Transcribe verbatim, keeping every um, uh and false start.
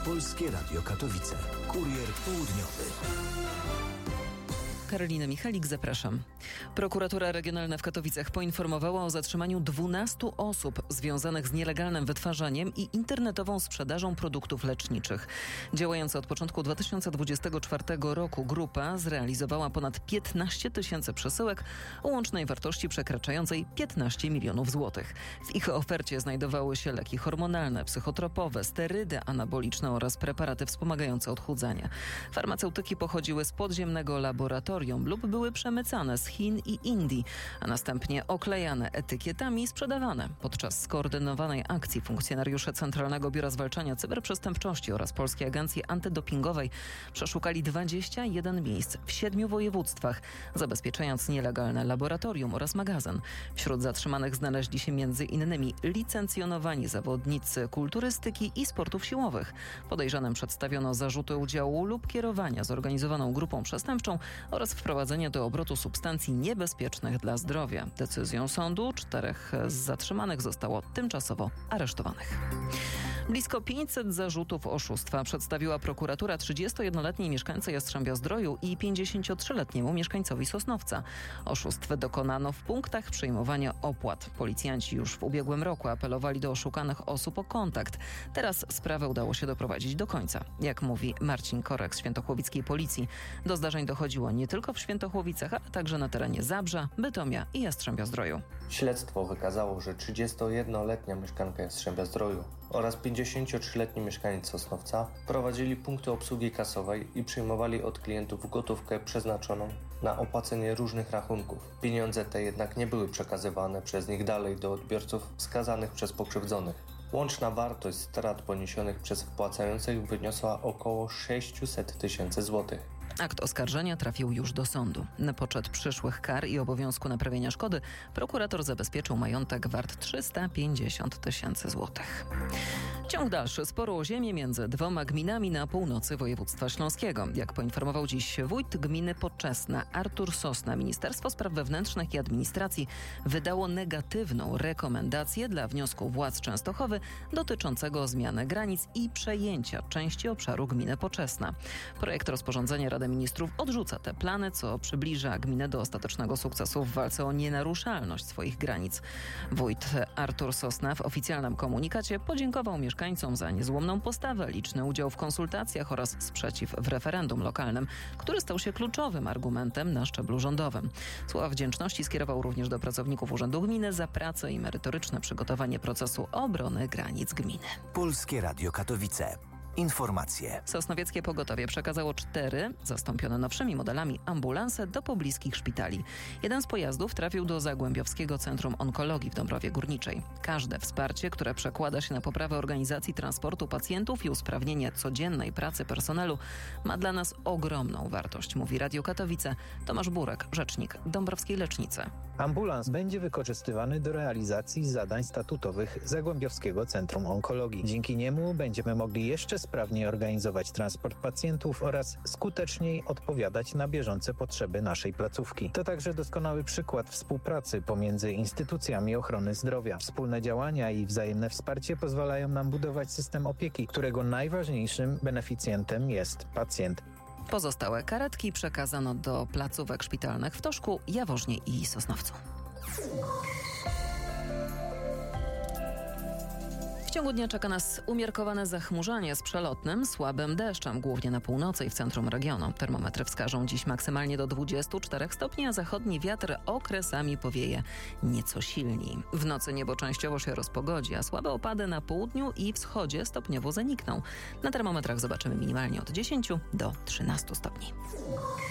Polskie Radio Katowice. Kurier południowy. Karolina Michalik, zapraszam. Prokuratura Regionalna w Katowicach poinformowała o zatrzymaniu dwunastu osób związanych z nielegalnym wytwarzaniem i internetową sprzedażą produktów leczniczych. Działająca od początku dwa tysiące dwudziestego czwartego roku grupa zrealizowała ponad piętnaście tysięcy przesyłek o łącznej wartości przekraczającej piętnaście milionów złotych. W ich ofercie znajdowały się leki hormonalne, psychotropowe, sterydy anaboliczne oraz preparaty wspomagające odchudzanie. Farmaceutyki pochodziły z podziemnego laboratorium lub były przemycane z Chin i Indii, a następnie oklejane etykietami i sprzedawane. Podczas skoordynowanej akcji funkcjonariusze Centralnego Biura Zwalczania Cyberprzestępczości oraz Polskiej Agencji Antydopingowej przeszukali dwadzieścia jeden miejsc w siedmiu województwach, zabezpieczając nielegalne laboratorium oraz magazyn. Wśród zatrzymanych znaleźli się między innymi licencjonowani zawodnicy kulturystyki i sportów siłowych. Podejrzanym przedstawiono zarzuty udziału lub kierowania zorganizowaną grupą przestępczą oraz wprowadzenie do obrotu substancji niebezpiecznych dla zdrowia. Decyzją sądu czterech z zatrzymanych zostało tymczasowo aresztowanych. Blisko pięćset zarzutów oszustwa przedstawiła prokuratura trzydziestojednoletniej mieszkańce Jastrzębia-Zdroju i pięćdziesięciotrzyletniemu mieszkańcowi Sosnowca. Oszustw dokonano w punktach przyjmowania opłat. Policjanci już w ubiegłym roku apelowali do oszukanych osób o kontakt. Teraz sprawę udało się doprowadzić do końca. Jak mówi Marcin Korek z świętochłowickiej policji, do zdarzeń dochodziło nie tylko w Świętochłowicach, ale także na terenie Zabrza, Bytomia i Jastrzębia-Zdroju. Śledztwo wykazało, że trzydziestojednoletnia mieszkanka Jastrzębia-Zdroju oraz pięćdziesięciotrzyletni mieszkaniec Sosnowca prowadzili punkty obsługi kasowej i przyjmowali od klientów gotówkę przeznaczoną na opłacenie różnych rachunków. Pieniądze te jednak nie były przekazywane przez nich dalej do odbiorców wskazanych przez pokrzywdzonych. Łączna wartość strat poniesionych przez wpłacających wyniosła około sześćset tysięcy złotych. Akt oskarżenia trafił już do sądu. Na poczet przyszłych kar i obowiązku naprawienia szkody prokurator zabezpieczył majątek wart trzysta pięćdziesiąt tysięcy złotych. Ciąg dalszy sporu o ziemię między dwoma gminami na północy województwa śląskiego. Jak poinformował dziś wójt gminy Poczesna Artur Sosna, Ministerstwo Spraw Wewnętrznych i Administracji wydało negatywną rekomendację dla wniosku władz Częstochowy dotyczącego zmiany granic i przejęcia części obszaru gminy Poczesna. Projekt rozporządzenia Rady Ministrów odrzuca te plany, co przybliża gminę do ostatecznego sukcesu w walce o nienaruszalność swoich granic. Wójt Artur Sosna w oficjalnym komunikacie podziękował mieszkańcom za niezłomną postawę, liczny udział w konsultacjach oraz sprzeciw w referendum lokalnym, który stał się kluczowym argumentem na szczeblu rządowym. Słowa wdzięczności skierował również do pracowników Urzędu Gminy za pracę i merytoryczne przygotowanie procesu obrony granic gminy. Polskie Radio Katowice. Informacje. Sosnowieckie Pogotowie przekazało cztery, zastąpione nowszymi modelami, ambulanse do pobliskich szpitali. Jeden z pojazdów trafił do Zagłębiowskiego Centrum Onkologii w Dąbrowie Górniczej. Każde wsparcie, które przekłada się na poprawę organizacji transportu pacjentów i usprawnienie codziennej pracy personelu, ma dla nas ogromną wartość, mówi Radio Katowice Tomasz Burek, rzecznik Dąbrowskiej Lecznicy. Ambulans będzie wykorzystywany do realizacji zadań statutowych Zagłębiowskiego Centrum Onkologii. Dzięki niemu będziemy mogli jeszcze sprawniej organizować transport pacjentów oraz skuteczniej odpowiadać na bieżące potrzeby naszej placówki. To także doskonały przykład współpracy pomiędzy instytucjami ochrony zdrowia. Wspólne działania i wzajemne wsparcie pozwalają nam budować system opieki, którego najważniejszym beneficjentem jest pacjent. Pozostałe karetki przekazano do placówek szpitalnych w Toszku, Jaworznie i Sosnowcu. W ciągu dnia czeka nas umiarkowane zachmurzanie z przelotnym, słabym deszczem, głównie na północy i w centrum regionu. Termometry wskażą dziś maksymalnie do dwudziestu czterech stopni, a zachodni wiatr okresami powieje nieco silniej. W nocy niebo częściowo się rozpogodzi, a słabe opady na południu i wschodzie stopniowo zanikną. Na termometrach zobaczymy minimalnie od dziesięciu do trzynastu stopni.